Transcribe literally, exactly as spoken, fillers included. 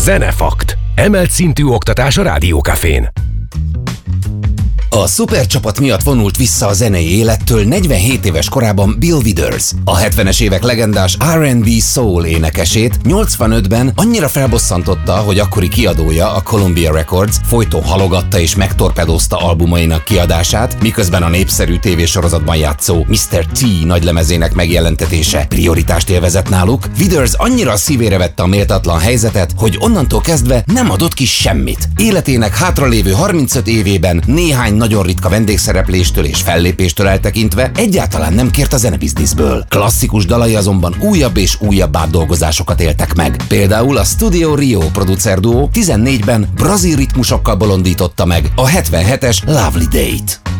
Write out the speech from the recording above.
Zenefakt. Emelt szintű oktatás a Rádiókafén. A szupercsapat miatt vonult vissza a zenei élettől negyvenhét éves korában Bill Withers. A hetvenes évek legendás er and bé soul énekesét nyolcvanötben annyira felbosszantotta, hogy akkori kiadója, a Columbia Records folyton halogatta és megtorpedózta albumainak kiadását, miközben a népszerű tévésorozatban játszó miszter T nagylemezének megjelentetése prioritást élvezett náluk. Withers annyira a szívére vette a méltatlan helyzetet, hogy onnantól kezdve nem adott ki semmit. Életének hátralévő harmincöt évében néhány nagyon ritka vendégszerepléstől és fellépéstől eltekintve egyáltalán nem kért a zenebizniszből. Klasszikus dalai azonban újabb és újabb átdolgozásokat éltek meg. Például a Studio Rio producerduó tizennégyben brazil ritmusokkal bolondította meg a hetvenhetes Lovely Date.